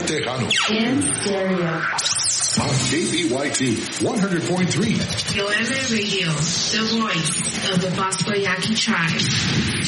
Tejano. In stereo. On KBYT 100.3. Yoeme Radio, the voice of the Basbayaki tribe.